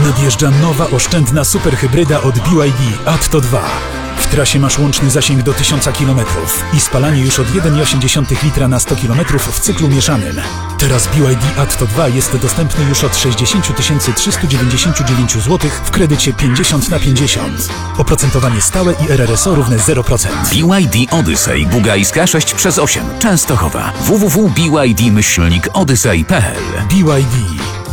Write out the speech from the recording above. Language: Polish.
Nadjeżdża nowa, oszczędna superhybryda od BYD Atto 2. W trasie masz łączny zasięg do 1000 km i spalanie już od 1,8 litra na 100 km w cyklu mieszanym. Teraz BYD Atto 2 jest dostępny już od 60 399 zł w kredycie 50/50. Oprocentowanie stałe i RRSO równe 0%. BYD Odyssey Bugajska 6/8 Częstochowa. www.byd-odyssey.pl BYD.